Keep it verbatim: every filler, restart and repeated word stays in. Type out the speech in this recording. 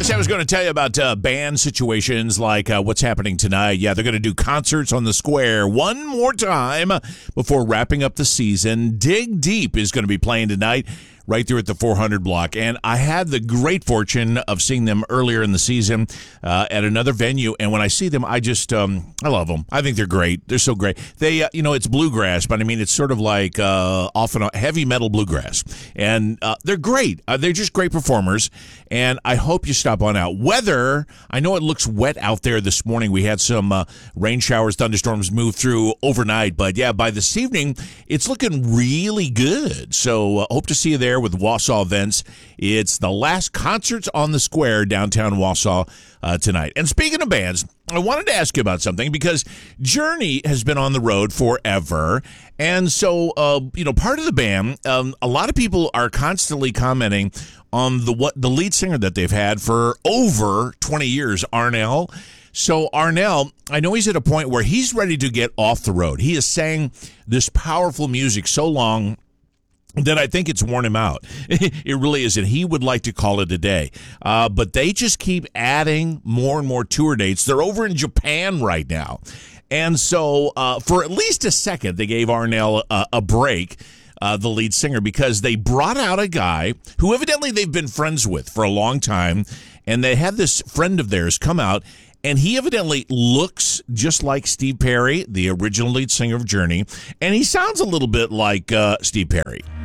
I was going to tell you about uh, band situations like uh, what's happening tonight. Yeah, they're going to do concerts on the Square one more time before wrapping up the season. Dig Deep is going to be playing tonight right there at the four hundred block. And I had the great fortune of seeing them earlier in the season uh, at another venue. And when I see them, I just, um, I love them. I think they're great. They're so great. They, uh, you know, it's bluegrass, but I mean, it's sort of like uh, often heavy metal bluegrass. And uh, they're great. Uh, they're just great performers. And I hope you stop on out. Weather, I know it looks wet out there this morning. We had some uh, rain showers, thunderstorms move through overnight. But yeah, by this evening, it's looking really good. So uh, hope to see you there with Wausau Events. It's the last concerts on the Square downtown Wausau uh, tonight. And speaking of bands, I wanted to ask you about something because Journey has been on the road forever. And so, uh, you know, part of the band, um, a lot of people are constantly commenting on the what the lead singer that they've had for over twenty years, Arnel. So Arnel, I know he's at a point where he's ready to get off the road. He has sang this powerful music so long that I think it's worn him out. It really is, and he would like to call it a day. Uh, but they just keep adding more and more tour dates. They're over in Japan right now. And so uh, for at least a second, they gave Arnel a, a break, uh, the lead singer, because they brought out a guy who evidently they've been friends with for a long time, and they had this friend of theirs come out, and he evidently looks just like Steve Perry, the original lead singer of Journey, and he sounds a little bit like uh, Steve Perry.